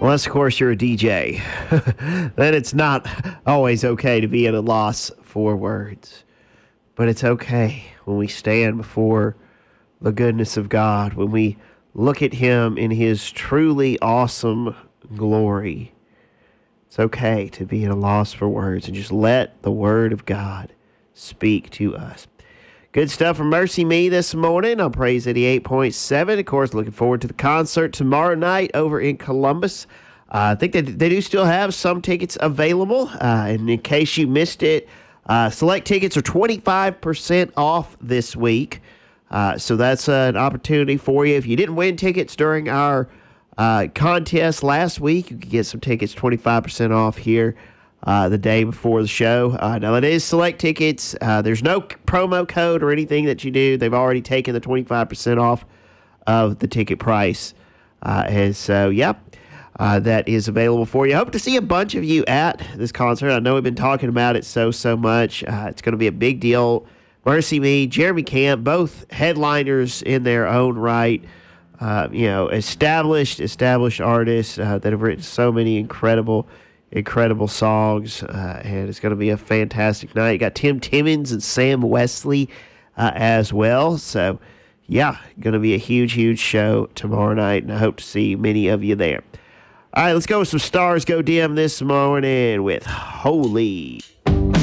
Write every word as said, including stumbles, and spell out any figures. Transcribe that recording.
Unless, of course, you're a D J. Then it's not always okay to be at a loss for words. But it's okay when we stand before the goodness of God, when we look at Him in His truly awesome glory. It's okay to be at a loss for words and just let the Word of God speak to us. Good stuff from Mercy Me this morning on Praise eighty-eight point seven. Of course, looking forward to the concert tomorrow night over in Columbus. Uh, I think that they do still have some tickets available. Uh, and in case you missed it, uh, select tickets are twenty-five percent off this week. Uh, so that's uh, an opportunity for you. If you didn't win tickets during our uh, contest last week, you can get some tickets twenty-five percent off here Uh, the day before the show. Uh, now, it is select tickets. Uh, there's no promo code or anything that you do. They've already taken the twenty-five percent off of the ticket price. Uh, and so, yep, uh, that is available for you. I hope to see a bunch of you at this concert. I know we've been talking about it so, so much. Uh, it's going to be a big deal. Mercy Me, Jeremy Camp, both headliners in their own right. Uh, you know, established, established artists uh, that have written so many incredible Incredible songs, uh, and it's going to be a fantastic night. You got Tim Timmons and Sam Wesley uh, as well. So, yeah, going to be a huge, huge show tomorrow night, and I hope to see many of you there. All right, let's go with some Stars Go Dim this morning with Holy.